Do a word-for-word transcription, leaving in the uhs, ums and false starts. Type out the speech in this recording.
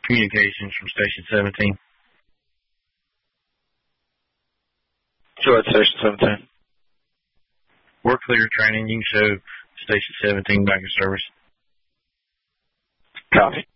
Communications from Station seventeen. Go ahead, Station seventeen. We're clear training. You can show Station seventeen back in service. Copy.